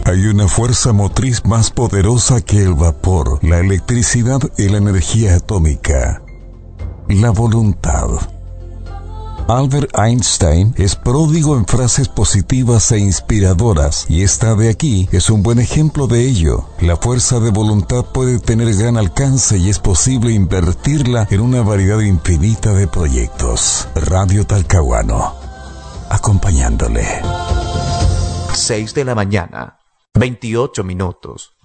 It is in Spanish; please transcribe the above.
Hay una fuerza motriz más poderosa que el vapor, la electricidad y la energía atómica: la voluntad. Albert Einstein es pródigo en frases positivas e inspiradoras, y esta de aquí es un buen ejemplo de ello. La fuerza de voluntad puede tener gran alcance y es posible invertirla en una variedad infinita de proyectos. Radio Talcahuano, acompañándole. 6 de la mañana, 28 minutos.